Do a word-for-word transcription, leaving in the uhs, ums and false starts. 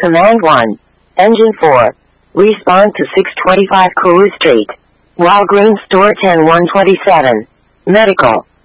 Command one. Engine four. Respond to six twenty-five Carew Street. Walgreens Store ten one twenty-seven. Medical.